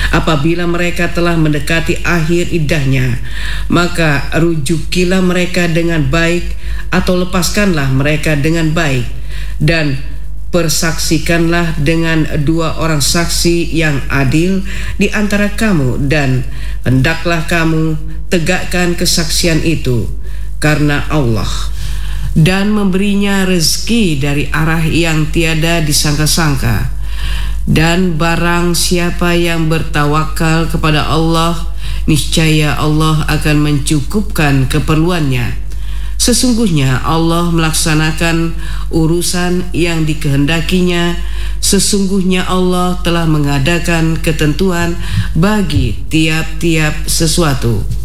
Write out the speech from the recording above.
Apabila mereka telah mendekati akhir iddahnya, maka rujukilah mereka dengan baik atau lepaskanlah mereka dengan baik, dan persaksikanlah dengan 2 orang saksi yang adil di antara kamu, dan hendaklah kamu tegakkan kesaksian itu karena Allah, dan memberinya rezeki dari arah yang tiada disangka-sangka. Dan barang siapa yang bertawakal kepada Allah, niscaya Allah akan mencukupkan keperluannya. Sesungguhnya Allah melaksanakan urusan yang dikehendakinya. Sesungguhnya Allah telah mengadakan ketentuan bagi tiap-tiap sesuatu.